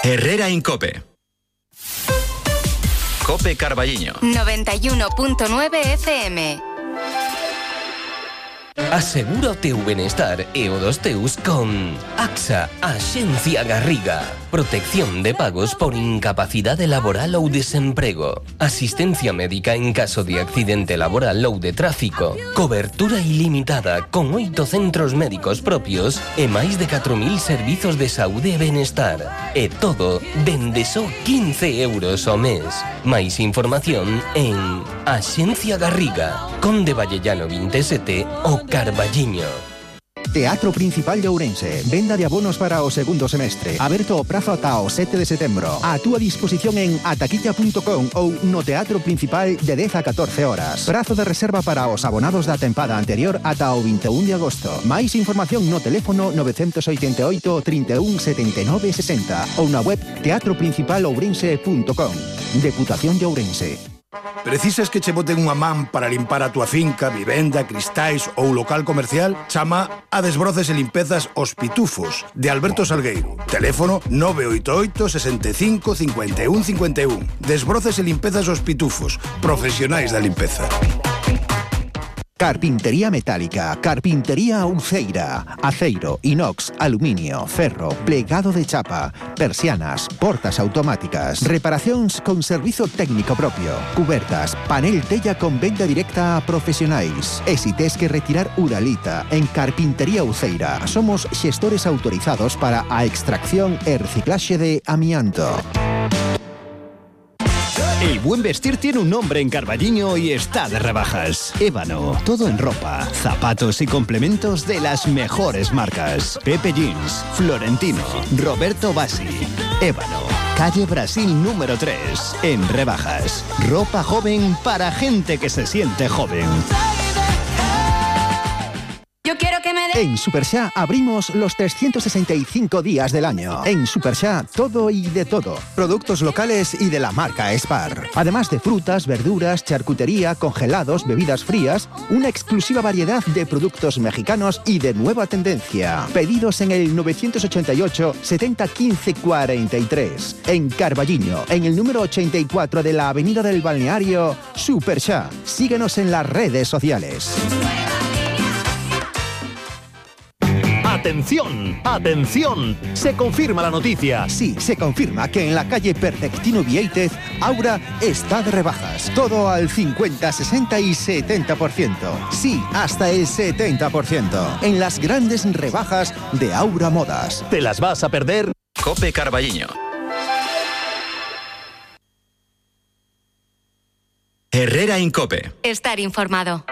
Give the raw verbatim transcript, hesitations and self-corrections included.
Herrera Incope. Cope Carballiño. noventa y uno punto nueve F M. Asegura o teu benestar e o dos teus con AXA, Axencia Garriga. Protección de pagos por incapacidade laboral ou desemprego. Asistencia médica en caso de accidente laboral ou de tráfico. Cobertura ilimitada con oito centros médicos propios e máis de catro mil servizos de saúde e benestar. E todo dende só quince euros ao mes. Máis información en Axencia Garriga, Conde Vallellano veintisiete o Carballiño. Teatro Principal de Ourense. Venda de abonos para o segundo semestre. Aberto o prazo ata o sete de setembro. A túa disposición en ataquilla punto com ou no Teatro Principal de dez a catorce horas. Prazo de reserva para os abonados da tempada anterior ata o vinte e un de agosto. Máis información no teléfono nove oito oito, trinta e un, setenta e nove, sesenta ou na web teatro principal ourense punto com. Deputación de Ourense. Precisas que che boten unha man para limpar a túa finca, vivenda, cristais ou local comercial? Chama a Desbroces e Limpezas Os Pitufos, de Alberto Salgueiro. Teléfono nove oito oito, sesenta e cinco, cincuenta e un, cincuenta e un. Desbroces e Limpezas Os Pitufos, profesionais da limpeza. Carpintería metálica, carpintería Uceira, aceiro, inox, aluminio, ferro, plegado de chapa, persianas, portas automáticas, reparacións con servizo técnico propio, cubertas, panel tella con venda directa a profesionais. E si tes que retirar uralita, en Carpintería Uceira somos xestores autorizados para a extracción e reciclaxe de amianto. El buen vestir tiene un nombre en Carballiño y está de rebajas. Ébano, todo en ropa, zapatos y complementos de las mejores marcas. Pepe Jeans, Florentino, Roberto Bassi. Ébano, calle Brasil número tres, en rebajas. Ropa joven para gente que se siente joven. Yo quiero que me den... En Superxá abrimos los trescientos sesenta y cinco días del año. En Superxá, todo y de todo. Productos locales y de la marca Spar. Además de frutas, verduras, charcutería, congelados, bebidas frías, una exclusiva variedad de productos mexicanos y de nueva tendencia. Pedidos en el novecientos ochenta y ocho, setenta, quince, cuarenta y tres. En Carballiño, en el número ochenta y cuatro de la Avenida del Balneario, Superxá. Síguenos en las redes sociales. ¡Atención! ¡Atención! Se confirma la noticia. Sí, se confirma que en la calle Perfectino Vieitez, Aura está de rebajas. Todo al cincuenta, sesenta y setenta por ciento. Sí, hasta el setenta por ciento. En las grandes rebajas de Aura Modas. ¿Te las vas a perder? Cope Carballiño. Herrera Incope. Estar informado.